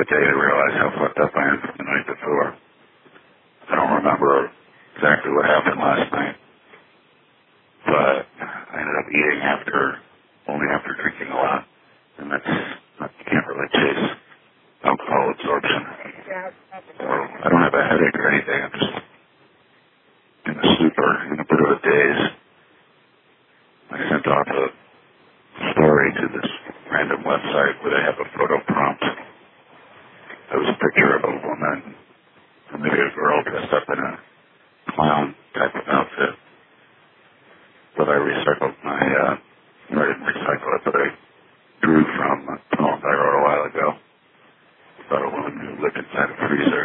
day to realize how fucked up I am from the night before. I don't remember exactly what happened last night, but I ended up eating only after drinking a lot, and you can't really chase alcohol absorption. So I don't have a headache or anything. I'm just in a bit of a daze. I sent off a story to this random website where they have a photo prompt. There was a picture of a woman, or maybe a girl dressed up in a clown type of outfit. But I recycled I didn't recycle it, but I drew from a poem I wrote a while ago about a woman who lived inside a freezer.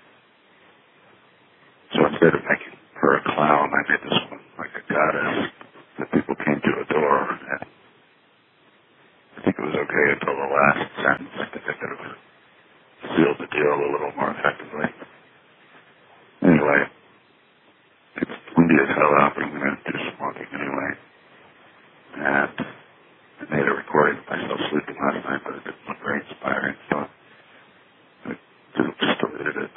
So instead of making her a clown, I made this one like a goddess that people came to adore. And I think it was okay until the last sentence. I think I could have sealed the deal a little more effectively. Anyway, it's windy as hell out, but I'm going to do some walking anyway. And I made a recording of myself sleeping last night, but it didn't look very inspiring, so I just deleted it.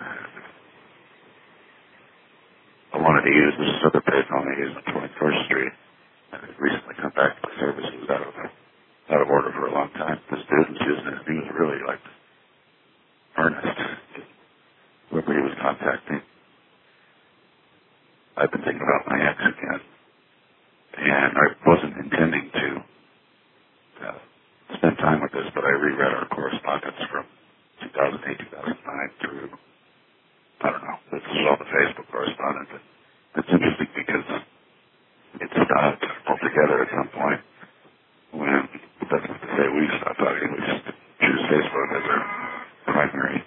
I wanted to use this other page I want to use on 21st Street. I had recently come back to the service. It was out of order for a long time. This dude was using it. He was really like earnest. Whoever he was contacting. I've been thinking about my ex again, and I wasn't intending to spend time with this, but I reread our correspondence from 2008, 2009 through, I don't know, this is all the Facebook correspondence. It's interesting because it stopped altogether at some point when, it doesn't have to say we stopped talking, we just choose Facebook as our primary